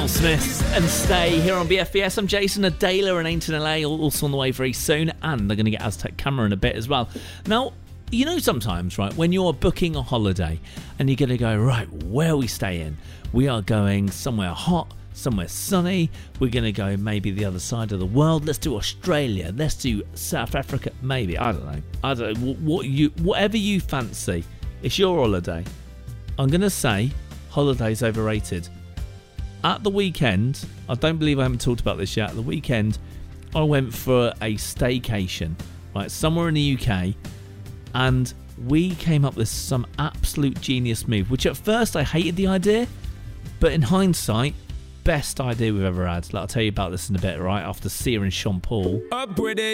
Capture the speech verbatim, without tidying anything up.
Smith and Stay here on B F B S. I'm Jason Adela and Ain't in L A, also on the way very soon, and they're going to get Aztec Camera in a bit as well. Now, you know sometimes, right, when you're booking a holiday and you're going to go, right, where are we staying? We are going somewhere hot, somewhere sunny. We're going to go maybe the other side of the world. Let's do Australia. Let's do South Africa. Maybe, I don't know. I don't know. What you, whatever you fancy. It's your holiday. I'm going to say holiday's overrated. At the weekend, I don't believe I haven't talked about this yet. At the weekend, I went for a staycation, right, somewhere in the U K, and we came up with some absolute genius move, which at first I hated the idea, but in hindsight, best idea we've ever had. Like, I'll tell you about this in a bit, right, after Sia and Sean Paul. Up with it.